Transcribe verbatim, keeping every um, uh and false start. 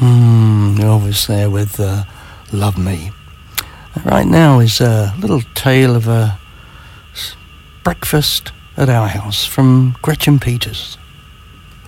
Mm, Elvis there with uh, Love Me. Right now is a little tale of a breakfast at our house from Gretchen Peters.